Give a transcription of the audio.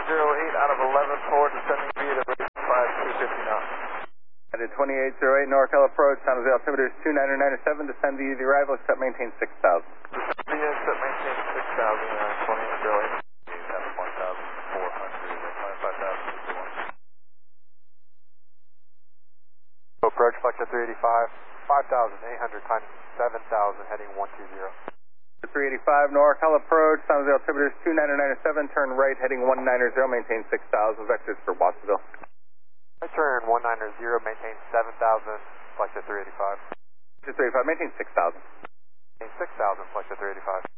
2808 out of 11 forward, descending via the rate 5250 knots. Headed 2808 NorCal approach, San Jose altimeter is 2997, descend via the arrival, accept maintain 6000. Descend via, accept maintain 6000, 2808. You have 1400 and 55,000. Approach, Flexa 385, 5,800, climbing 7,000, heading 120. 385 NorCal approach, San Jose altimeter is 2997, turn right, heading 190, maintain 6000, vectors for Watsonville. I turn 190, maintain 7,000, Flexa 385. 385, maintain 6000. Maintain 6,000, Flexa 385.